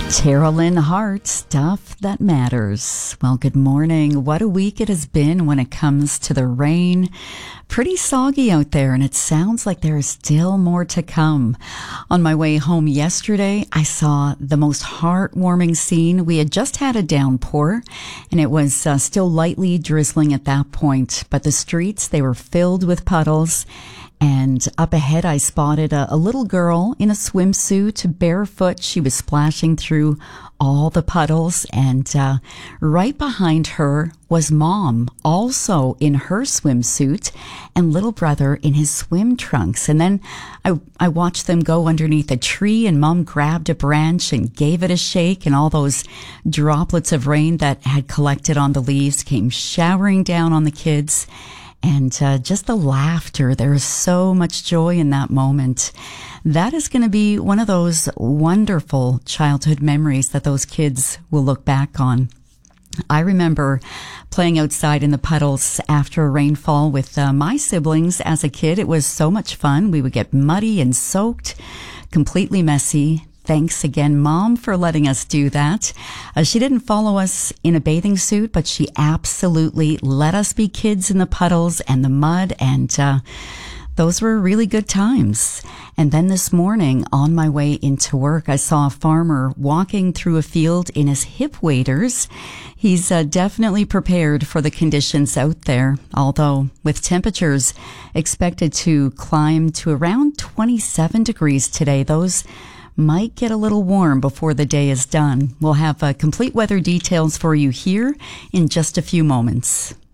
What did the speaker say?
Carolyn Hart, Stuff That Matters. Well, good morning. What a week it has been when it comes to the rain. Pretty soggy out there, and it sounds like there is still more to come. On my way home yesterday, I saw the most heartwarming scene. We had just had a downpour, and it was still lightly drizzling at that point, but the streets, they were filled with puddles. And up ahead, I spotted a little girl in a swimsuit, barefoot. She was splashing through all the puddles. And right behind her was Mom, also in her swimsuit, and little brother in his swim trunks. And then I watched them go underneath a tree, and Mom grabbed a branch and gave it a shake, and all those droplets of rain that had collected on the leaves came showering down on the kids. And just the laughter, there is so much joy in that moment. That is going to be one of those wonderful childhood memories that those kids will look back on. I remember playing outside in the puddles after a rainfall with my siblings as a kid. It was so much fun. We would get muddy and soaked, completely messy. Thanks again, Mom, for letting us do that. She didn't follow us in a bathing suit, but she absolutely let us be kids in the puddles and the mud, and those were really good times. And then this morning, on my way into work, I saw a farmer walking through a field in his hip waders. He's definitely prepared for the conditions out there, although with temperatures expected to climb to around 27 degrees today, those might get a little warm before the day is done. We'll have complete weather details for you here in just a few moments.